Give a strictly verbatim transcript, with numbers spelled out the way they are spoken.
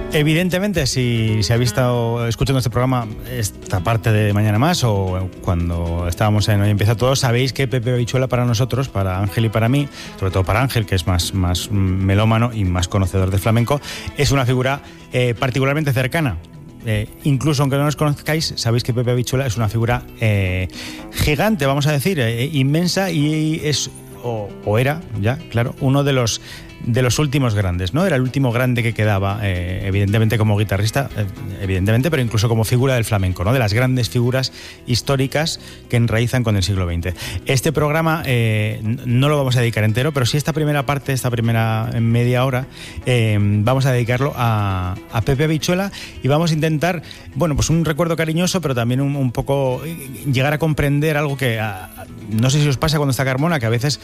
Evidentemente, si, si habéis estado escuchando este programa, esta parte de Mañana Más, o cuando estábamos en Hoy Empieza Todo, sabéis que Pepe Habichuela para nosotros, para Ángel y para mí, sobre todo para Ángel, que es más, más melómano y más conocedor de flamenco, es una figura eh, particularmente cercana. Eh, incluso aunque no nos conozcáis, sabéis que Pepe Habichuela es una figura eh, gigante, vamos a decir, eh, inmensa, y es, o, o era, ya, claro, uno de los de los últimos grandes, ¿no? Era el último grande que quedaba, eh, evidentemente como guitarrista, eh, evidentemente, pero incluso como figura del flamenco, ¿no? De las grandes figuras históricas que enraizan con el siglo veinte. Este programa eh, no lo vamos a dedicar entero, pero sí esta primera parte, esta primera media hora, eh, vamos a dedicarlo a, a Pepe Habichuela, y vamos a intentar, bueno, pues un recuerdo cariñoso, pero también un, un poco llegar a comprender algo que a, no sé si os pasa cuando está Carmona, que a veces